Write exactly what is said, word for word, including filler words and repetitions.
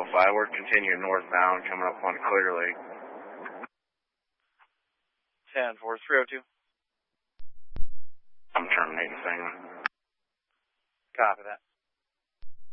five. We're continuing northbound, coming up on Clear Lake. ten four three oh two. I'm terminating signal. Copy that.